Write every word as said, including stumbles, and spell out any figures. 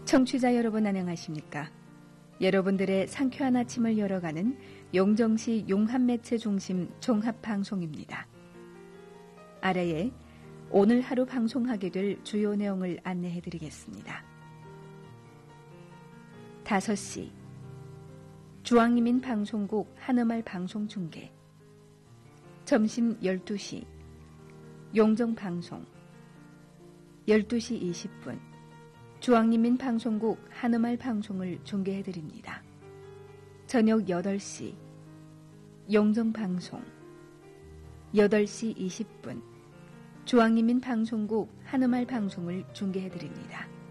청취자 여러분 안녕하십니까? 여러분들의 상쾌한 아침을 열어가는 용정시 용합매체 중심 종합방송입니다. 아래에 오늘 하루 방송하게 될 주요 내용을 안내해드리겠습니다. 다섯 시 주황이민 방송국 한음알 방송 중계. 점심 열두 시 용정방송. 열두 시 이십 분 주황이민 방송국 한음알 방송을 중계해드립니다. 저녁 여덟 시 용정방송. 여덟 시 이십 분 주황이민 방송국 한음알 방송을 중계해드립니다.